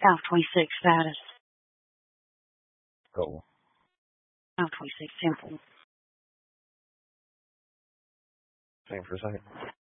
Alpha 26 status. Go. Alpha 26 temple. Hang for a second.